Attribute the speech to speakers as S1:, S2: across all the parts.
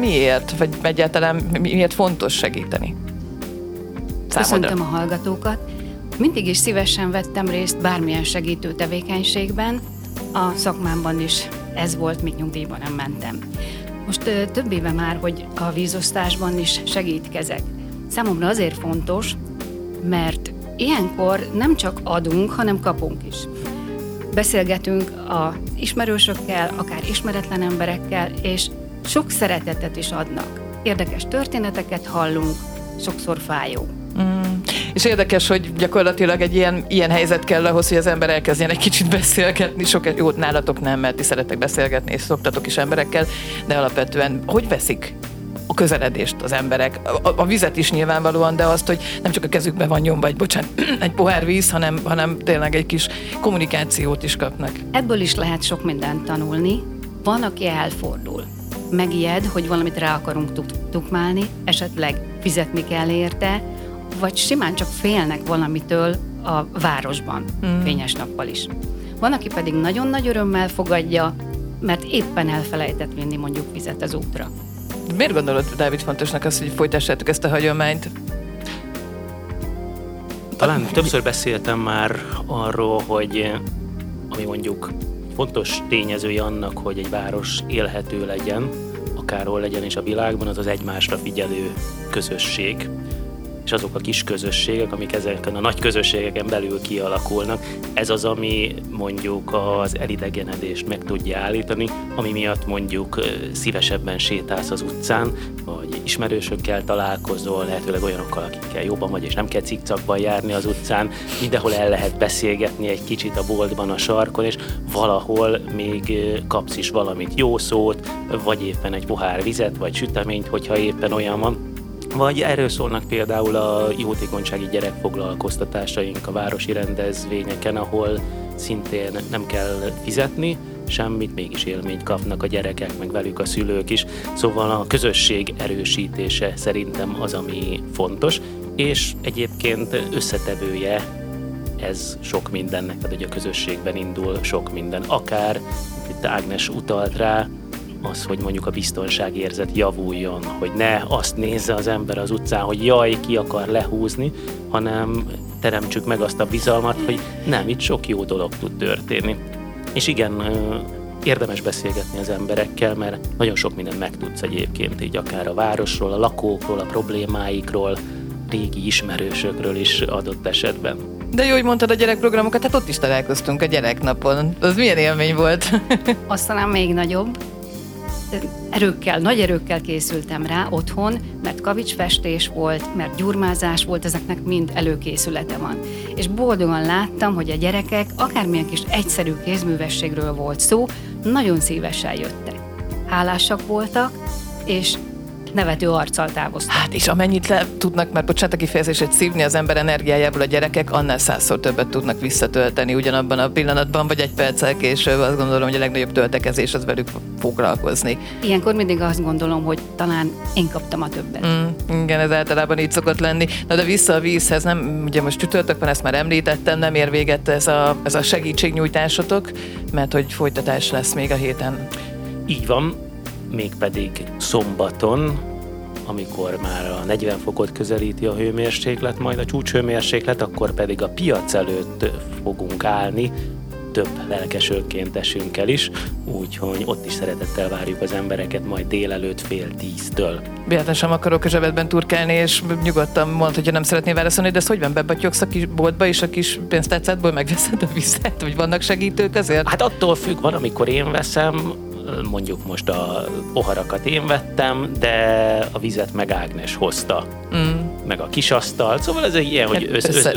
S1: miért? Vagy egyáltalán miért fontos segíteni? Számodra?
S2: Köszöntöm a hallgatókat. Mindig is szívesen vettem részt bármilyen segítő tevékenységben. A szakmámban is ez volt, míg nyugdíjban nem mentem. Most több éve már, hogy a vízosztásban is segítkezek. Számomra azért fontos, mert ilyenkor nem csak adunk, hanem kapunk is. Beszélgetünk az ismerősökkel, akár ismeretlen emberekkel, és sok szeretetet is adnak. Érdekes történeteket hallunk, sokszor fájó.
S1: És érdekes, hogy gyakorlatilag egy ilyen helyzet kell ahhoz, hogy az ember elkezdjen egy kicsit beszélgetni. Jó, nálatok nem, mert ti szeretek beszélgetni, és szoktatok is emberekkel, de alapvetően hogy veszik a közeledést az emberek? A vizet is nyilvánvalóan, de azt, hogy nem csak a kezükben van nyomva egy pohár víz, hanem tényleg egy kis kommunikációt is kapnak.
S2: Ebből is lehet sok mindent tanulni. Van, aki elfordul. Megijed, hogy valamit rá akarunk tukmálni, esetleg fizetni kell érte, vagy simán csak félnek valamitől a városban, fényes nappal is. Van, aki pedig nagyon nagy örömmel fogadja, mert éppen elfelejtett vinni mondjuk vizet az útra.
S1: De miért gondolod, Dávid, fontosnak az, hogy folytassátok ezt a hagyományt?
S3: Talán többször beszéltem már arról, hogy ami mondjuk fontos tényezője annak, hogy egy város élhető legyen, akárhol legyen is a világban, az az egymásra figyelő közösség. És azok a kis közösségek, amik ezeken a nagy közösségeken belül kialakulnak, ez az, ami mondjuk az elidegenedést meg tudja állítani, ami miatt mondjuk szívesebben sétálsz az utcán, vagy ismerősökkel találkozol, lehetőleg olyanokkal, akikkel jobban vagy, és nem kell cikcakban járni az utcán, mindenhol el lehet beszélgetni egy kicsit a boltban, a sarkon, és valahol még kapsz is valamit, jó szót, vagy éppen egy pohár vizet, vagy süteményt, hogyha éppen olyan van. Vagy erről szólnak például a jótékonysági gyerekfoglalkoztatásaink a városi rendezvényeken, ahol szintén nem kell fizetni semmit, mégis élményt kapnak a gyerekek, meg velük a szülők is. Szóval a közösség erősítése szerintem az, ami fontos, és egyébként összetevője ez sok mindennek, tehát hogy a közösségben indul sok minden. Akár, itt Ágnes utalt rá, az, hogy mondjuk a biztonságérzet javuljon, hogy ne azt nézze az ember az utcán, hogy jaj, ki akar lehúzni, hanem teremtsük meg azt a bizalmat, hogy nem, itt sok jó dolog tud történni. És igen, érdemes beszélgetni az emberekkel, mert nagyon sok mindent megtudsz egyébként, így akár a városról, a lakókról, a problémáikról, régi ismerősökről is adott esetben.
S1: De jó, hogy mondtad a gyerekprogramokat, hát ott is találkoztunk a gyereknapon. Az milyen élmény volt?
S2: Azt talán még nagyobb. Nagy erőkkel készültem rá otthon, mert kavicsfestés volt, mert gyurmázás volt, ezeknek mind előkészülete van. És boldogan láttam, hogy a gyerekek, akármilyen kis egyszerű kézművességről volt szó, nagyon szívesen jöttek. Hálásak voltak, és nevető arccal távoztak.
S1: Hát és amennyit le tudnak, mert bocsánat a kifejezését, szívni az ember energiájából a gyerekek, annál 100-szor többet tudnak visszatölteni ugyanabban a pillanatban, vagy egy perccel később. Azt gondolom, hogy a legnagyobb töltekezés az velük foglalkozni.
S2: Ilyenkor mindig azt gondolom, hogy talán én kaptam a többet.
S1: Igen, ez általában így szokott lenni. Na de vissza a vízhez, nem, ugye most csütörtök van, ezt már említettem, nem ér véget ez a segítségnyújtásotok, mert hogy folytatás lesz még a héten.
S3: Így van. Mégpedig szombaton, amikor már a 40 fokot közelíti a hőmérséklet, majd a csúcshőmérséklet, akkor pedig a piac előtt fogunk állni, több lelkes önkéntesünkkel is, úgyhogy ott is szeretettel várjuk az embereket majd délelőtt 9:30-től.
S1: Véletlenül sem akarok a zsebedben turkálni, és nyugodtan mondd, hogyha nem szeretnél válaszolni, de ezt hogy van, bebatyogsz a kis boltba, és a kis pénztárcádból megveszed a vizet, vagy vannak segítők azért?
S3: Hát attól függ, van, amikor én veszem, mondjuk most a poharakat én vettem, de a vizet meg Ágnes hozta, meg a kisasztalt, szóval ez egy ilyen, hogy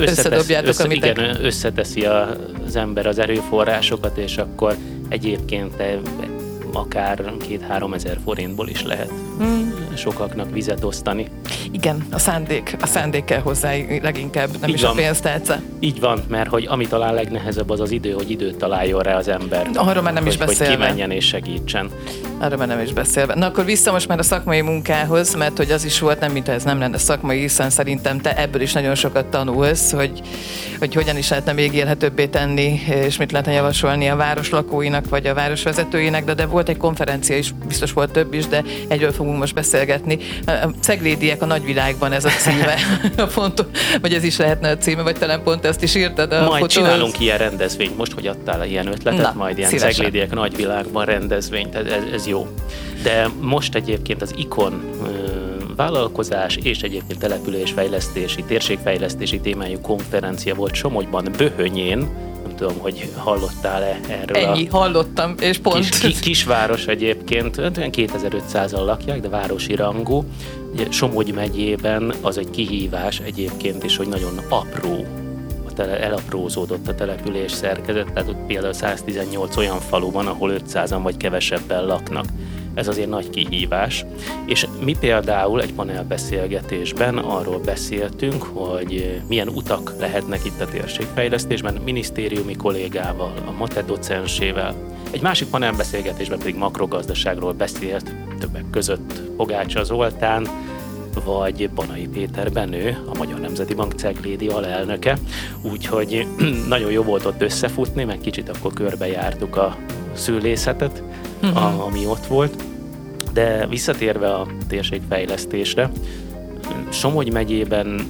S3: összeteszi az ember az erőforrásokat, és akkor egyébként akár 2-3 ezer forintból is lehet sokaknak vizet osztani.
S1: Igen, a szándék kell hozzá leginkább, nem
S3: így
S1: is
S3: van.
S1: A pénztárca.
S3: Így van, mert hogy ami talán legnehezebb az az idő, hogy időt találjon rá az ember.
S1: Arról már nem is beszélve.
S3: Hogy kimenjen és segítsen.
S1: Arról már nem is beszélve. Na akkor vissza most már a szakmai munkához, mert hogy az is volt, nem mintha ez nem lenne szakmai, hiszen szerintem te ebből is nagyon sokat tanulsz, hogy hogyan is lehetne még élhetőbbé tenni, és mit lehetne javasolni a város lakóinak, vagy a városvezetőinek, de volt egy konferencia is, biztos volt több is, de egyről fogunk most beszélgetni. Ceglédiek a nagyvilágban, ez a címe. Vagy ez is lehetne a címe, vagy talán pont ezt is írtad.
S3: Majd csinálunk ilyen rendezvényt, most, hogy adtál ilyen ötletet, majd ilyen
S1: szívesen.
S3: Ceglédiek nagyvilágban rendezvényt, ez jó. De most egyébként az ICON vállalkozás és egyébként településfejlesztési, térségfejlesztési témájú konferencia volt Somogyban, Böhönyén. Nem tudom, hogy hallottál-e erről.
S1: Ennyi, hallottam, és pont.
S3: Kisváros egyébként, olyan 2500-an lakják, de városi rangú. Somogy megyében az egy kihívás egyébként is, hogy nagyon apró, elaprózódott a település szerkezet, tehát ott például 118 olyan falu van, ahol 500-an vagy kevesebben laknak. Ez azért nagy kihívás. És mi például egy panelbeszélgetésben arról beszéltünk, hogy milyen utak lehetnek itt a térségfejlesztésben, minisztériumi kollégával, a MATE docensével. Egy másik panelbeszélgetésben pedig makrogazdaságról beszélt, többek között Pogácsa Zoltán, vagy Banai Péter Benő, a Magyar Nemzeti Bank Ceglédi alelnöke. Úgyhogy nagyon jó volt ott összefutni, meg kicsit akkor körbejártuk a szőlészetet, ami ott volt. De visszatérve a térségfejlesztésre, Somogy megyében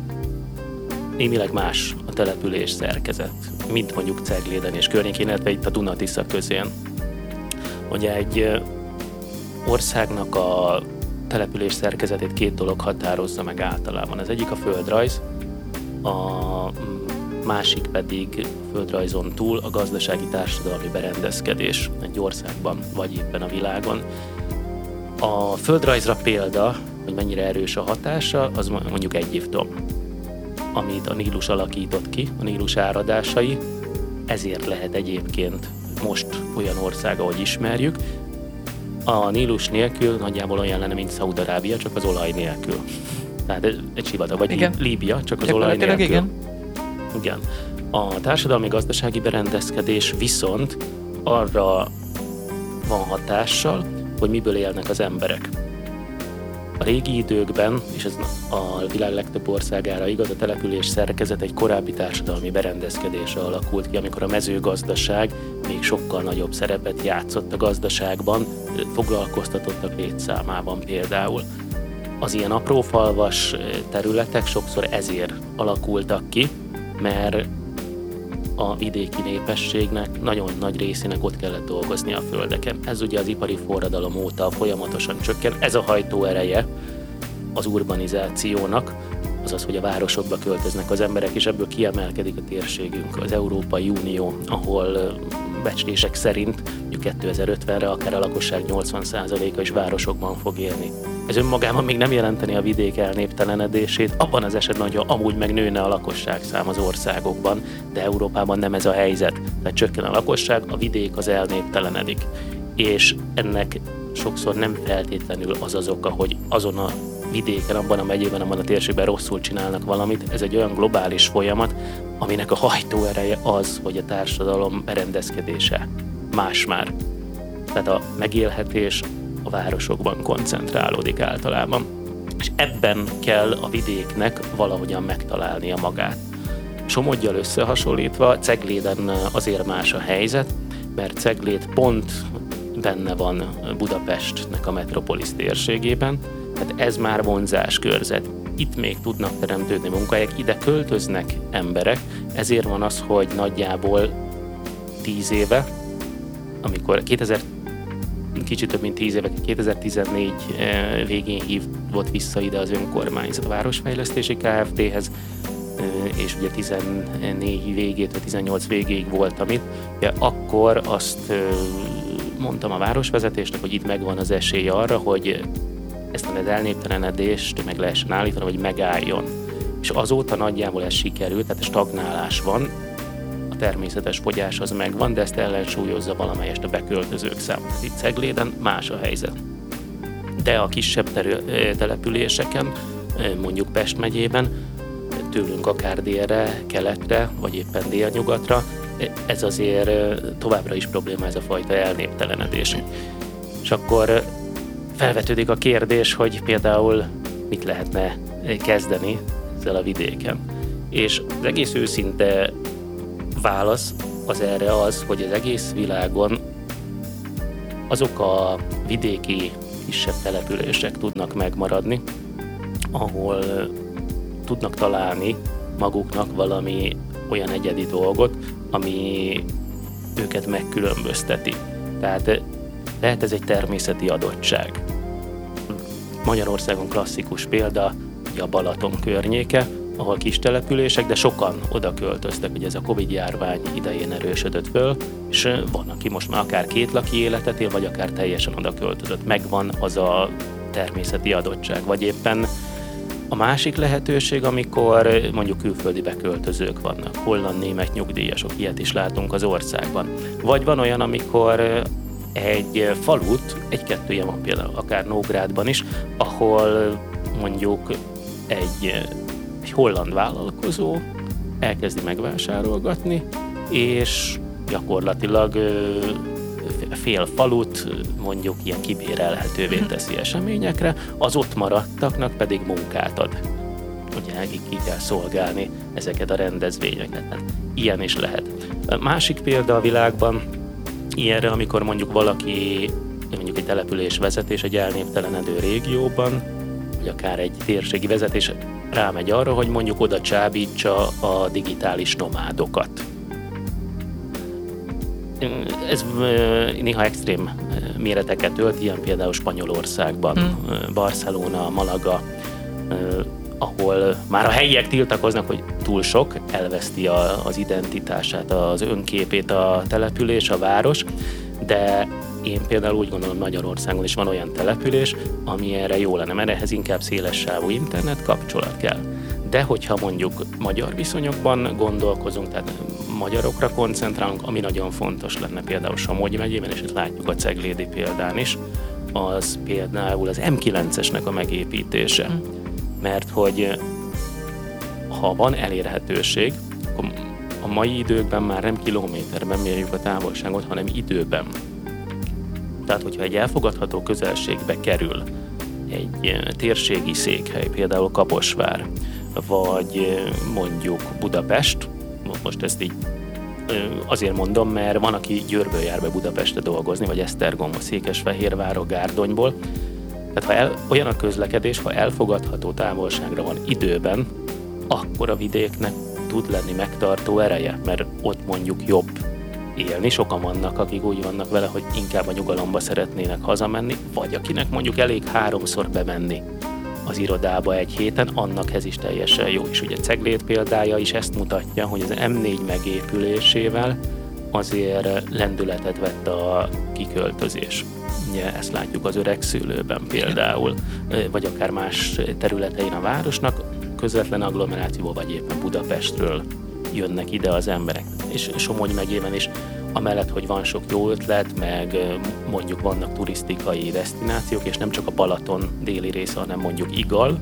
S3: némileg más a település szerkezet, mint mondjuk Cegléden és környékén, illetve itt a Duna-Tisza közén. Ugye egy országnak a település szerkezetét két dolog határozza meg általában. Az egyik a földrajz, a másik pedig földrajzon túl a gazdasági társadalmi berendezkedés egy országban, vagy éppen a világon. A földrajzra példa, hogy mennyire erős a hatása, az mondjuk Egyiptom, amit a Nílus alakított ki, a Nílus áradásai, ezért lehet egyébként most olyan ország, ahogy ismerjük. A Nílus nélkül nagyjából olyan lenne, mint Szaúd-Arábia, csak az olaj nélkül. Tehát egy sivatag, vagy igen. Líbia, csak az olaj nélkül. Igen. A társadalmi-gazdasági berendezkedés viszont arra van hatással, hogy miből élnek az emberek. A régi időkben, és ez a világ legtöbb országára igaz, a település szerkezet egy korábbi társadalmi berendezkedésre alakult ki, amikor a mezőgazdaság még sokkal nagyobb szerepet játszott a gazdaságban, foglalkoztatottak létszámában például. Az ilyen aprófalvas területek sokszor ezért alakultak ki, mert a vidéki népességnek nagyon nagy részének ott kellett dolgozni a földeken. Ez ugye az ipari forradalom óta folyamatosan csökken. Ez a hajtóereje az urbanizációnak, azaz, hogy a városokba költöznek az emberek, és ebből kiemelkedik a térségünk, az Európai Unió, ahol becslések szerint mondjuk 2050-re akár a lakosság 80%-a is városokban fog élni. Ez önmagában még nem jelenteni a vidék elnéptelenedését, abban az esetben, hogy amúgy megnőne a lakosságszám az országokban, de Európában nem ez a helyzet. Tehát csökken a lakosság, a vidék az elnéptelenedik. És ennek sokszor nem feltétlenül az az oka, hogy azon a vidéken, abban a megyében, abban a térségben rosszul csinálnak valamit. Ez egy olyan globális folyamat, aminek a hajtóereje az, hogy a társadalom berendezkedése más már. Tehát a megélhetés a városokban koncentrálódik általában. És ebben kell a vidéknek valahogyan megtalálnia magát. Somoggyal összehasonlítva Cegléden azért más a helyzet, mert Ceglét pont benne van Budapestnek a metropolis térségében, tehát ez már vonzáskörzet. Itt még tudnak teremtődni munkahelyek, ide költöznek emberek, ezért van az, hogy nagyjából 10 éve, amikor kicsit több mint 10 éve, 2014 végén hívott vissza ide az önkormányzat a Városfejlesztési Kft-hez, és ugye 14 végét, vagy 18 végéig voltam itt. Ugye akkor azt mondtam a városvezetésnek, hogy itt megvan az esély arra, hogy ezt az elnéptelenedést meg lehessen állítani, vagy megálljon. És azóta nagyjából ez sikerült, tehát stagnálás van, a természetes fogyás az megvan, de ezt ellensúlyozza valamelyest a beköltözők száma. Itt Cegléden más a helyzet. De a kisebb településeken, mondjuk Pest megyében, tőlünk akár délre, keletre, vagy éppen délnyugatra, ez azért továbbra is probléma, ez a fajta elnéptelenedés. És akkor felvetődik a kérdés, hogy például mit lehetne kezdeni ezzel a vidéken. És az egész őszinte válasz az erre az, hogy az egész világon azok a vidéki kisebb települések tudnak megmaradni, ahol tudnak találni maguknak valami olyan egyedi dolgot, ami őket megkülönbözteti. Tehát lehet ez egy természeti adottság. Magyarországon klasszikus példa a Balaton környéke, ahol kis települések, de sokan oda költöztek, hogy ez a Covid-járvány idején erősödött föl, és van, aki most már akár kétlaki életet él, vagy akár teljesen oda költözött. Megvan az a természeti adottság, vagy éppen a másik lehetőség, amikor mondjuk külföldi beköltözők vannak, holland, német nyugdíjasok, ilyet is látunk az országban. Vagy van olyan, amikor egy falut, egy-kettő ilyen van például akár Nógrádban is, ahol mondjuk egy holland vállalkozó elkezdi megvásárolgatni, és gyakorlatilag fél falut mondjuk ilyen kibérelhetővé teszi eseményekre, az ott maradtaknak pedig munkát ad. Ugye ki kell szolgálni ezeket a rendezvényeket. Ilyen is lehet. Másik példa a világban ilyenre, amikor mondjuk valaki, mondjuk egy település vezetés egy elnéptelenedő régióban, vagy akár egy térségi vezetés rámegy arra, hogy mondjuk oda csábítsa a digitális nomádokat. Ez néha extrém méreteket ölt, ilyen például Spanyolországban, Barcelona, Malaga, ahol már a helyiek tiltakoznak, hogy túl sok, elveszti az identitását, az önképét a település, a város, de én például úgy gondolom, Magyarországon is van olyan település, ami erre jó lenne, mert ehhez inkább szélessávú internet kapcsolat kell. De hogyha mondjuk magyar viszonyokban gondolkozunk, tehát magyarokra koncentrálunk, ami nagyon fontos lenne például Somogy megyében, és ezt látjuk a ceglédi példán is, az például az M9-esnek a megépítése. Mert hogy ha van elérhetőség, akkor a mai időkben már nem kilométerben mérjük a távolságot, hanem időben. Tehát, hogyha egy elfogadható közelségbe kerül egy térségi székhely, például Kaposvár, vagy mondjuk Budapest, most ezt így azért mondom, mert van, aki Győrből jár be Budapestre dolgozni, vagy Esztergomba, Székesfehérvárról, Gárdonyból. Tehát ha olyan a közlekedés, ha elfogadható távolságra van időben, akkor a vidéknek tud lenni megtartó ereje, mert ott mondjuk jobb élni. Sokan vannak, akik úgy vannak vele, hogy inkább a nyugalomba szeretnének hazamenni, vagy akinek mondjuk elég 3-szor bemenni az irodába egy héten, annak ez is teljesen jó. És ugye Ceglét példája is ezt mutatja, hogy az M4 megépülésével azért lendületet vett a kiköltözés. Ugye ezt látjuk az Öregszülőben például, vagy akár más területein a városnak, közvetlen agglomerációból, vagy éppen Budapestről jönnek ide az emberek. És Somogy megyében is, amellett, hogy van sok jó ötlet, meg mondjuk vannak turisztikai desztinációk, és nem csak a Balaton déli része, hanem mondjuk Igal,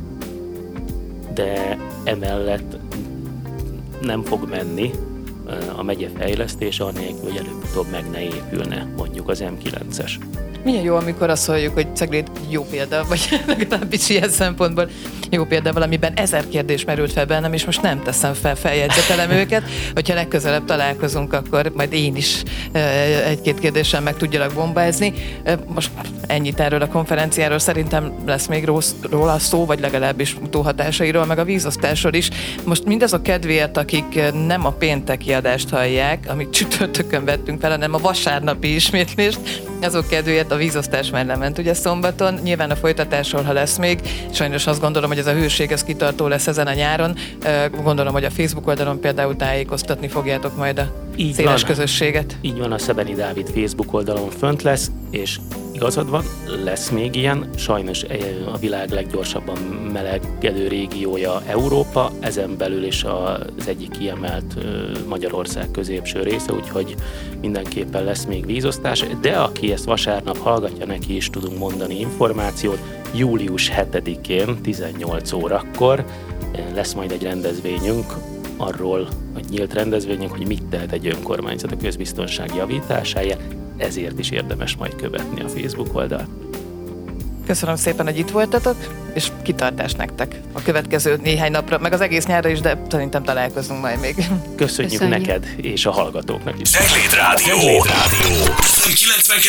S3: de emellett nem fog menni a megye fejlesztése anélkül, hogy előbb-utóbb meg ne épülne mondjuk az M9-es.
S1: Milyen jó, amikor azt halljuk, hogy Ceglét jó példa, vagy legalábbis ilyen szempontból jó példa, valamiben 1000 kérdés merült fel bennem, és most nem teszem fel, feljegyzetelem őket. Hogyha legközelebb találkozunk, akkor majd én is egy-két kérdéssel meg tudjalak bombázni. Most ennyit erről a konferenciáról, szerintem lesz még róla szó, vagy legalábbis utóhatásairól, meg a vízosztásról is. Most mindazok kedvéért, akik nem a pénteki adást hallják, amit csütörtökön vettünk fel, hanem a vasárnapi ismétlést, azok kedvéért a vízosztás már lement ugye szombaton. Nyilván a folytatásról, ha lesz még, sajnos azt gondolom, hogy ez a hőség ez kitartó lesz ezen a nyáron. Gondolom, hogy a Facebook oldalon például tájékoztatni fogjátok majd a
S3: így
S1: széles
S3: van.
S1: Közösséget.
S3: Így van, a Szebeni Dávid Facebook oldalon fönt lesz, és igazad van, lesz még ilyen. Sajnos a világ leggyorsabban melegedő régiója Európa, ezen belül is az egyik kiemelt Magyarország középső része, úgyhogy mindenképpen lesz még vízosztás, de aki ezt vasárnap hallgatja, neki is tudunk mondani információt. Július 7-én 18 órakor lesz majd egy rendezvényünk, arról, hogy nyílt rendezvényünk, hogy mit tehet egy önkormányzat a közbiztonság javításáért, ezért is érdemes majd követni a Facebook oldalt.
S1: Köszönöm szépen, hogy itt voltatok, és kitartást nektek a következő néhány napra, meg az egész nyárra is, de szerintem találkozunk majd még.
S3: Köszönjük neked és a hallgatóknak is.
S4: Cegléd Rádió.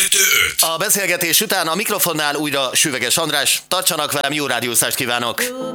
S4: 92.5.
S5: A beszélgetés után a mikrofonnál újra Süveges András. Tartsanak velem, jó rádiózást kívánok!